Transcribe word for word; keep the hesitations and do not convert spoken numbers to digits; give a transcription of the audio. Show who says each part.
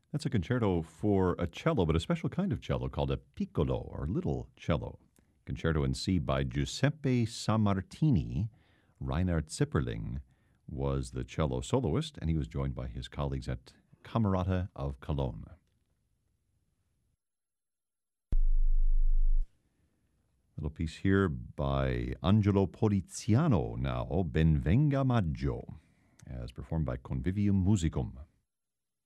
Speaker 1: That's a concerto for a cello, but a special kind of cello called a piccolo or little cello. Concerto in C by Giuseppe Sammartini. Reinhard Zipperling was the cello soloist, and he was joined by his colleagues at Camerata of Cologne. Little piece here by Angelo Poliziano now, Ben Venga Maggio, as performed by Convivium Musicum.